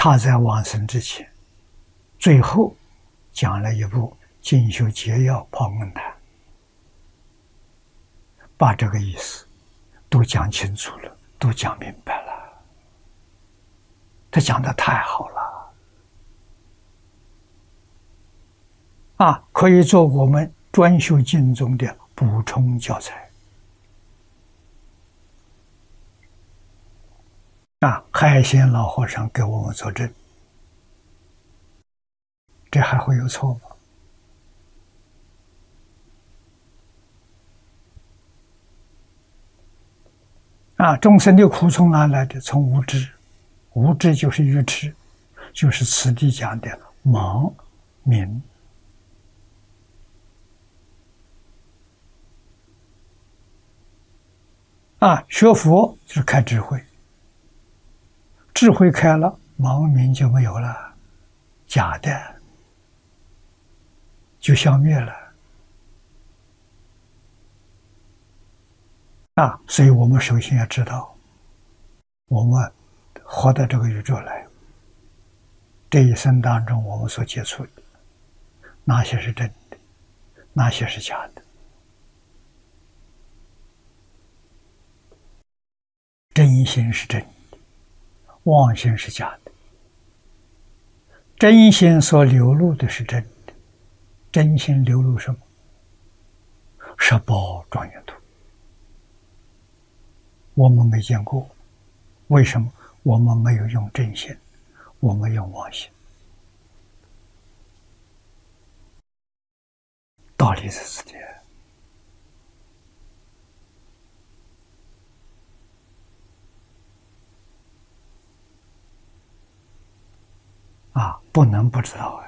他在往生之前，最后讲了一部《进修捷要泡问谈》，把这个意思都讲清楚了，都讲明白了。他讲的太好了啊，可以做我们专修经中的补充教材啊。海鲜老和尚给我们作证，这还会有错吗？啊，众生的苦从哪来的？从无知，无知就是愚痴，就是此地讲的盲明。啊，学佛就是开智慧，智慧开了，盲明就没有了，假的就消灭了。啊，所以我们首先要知道，我们活到这个宇宙来，这一生当中我们所接触的，哪些是真的，哪些是假的。真心是真的，妄心是假的。真心所流露的是真的，真心流露什么？十宝庄严图。我们没见过，为什么？我们没有用真心，我们用妄心。道理是这样。啊，不能不知道啊。